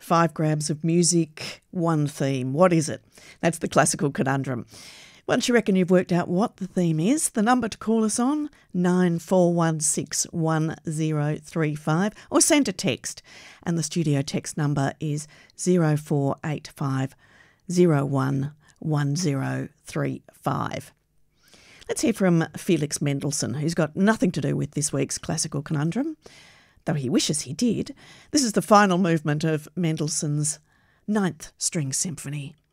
5 grams of music, one theme. What is it? That's the classical conundrum. Once you reckon you've worked out what the theme is, the number to call us on, 94161035, or send a text. And the studio text number is 0485 011035. Let's hear from Felix Mendelssohn, who's got nothing to do with this week's classical conundrum, though he wishes he did. This is the final movement of Mendelssohn's Ninth String Symphony.